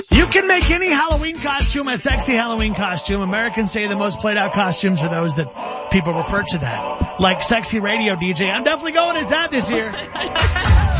You can make any Halloween costume a sexy Halloween costume. Americans say the most played out costumes are those that people refer to that. Like sexy radio DJ. I'm definitely going as that this year.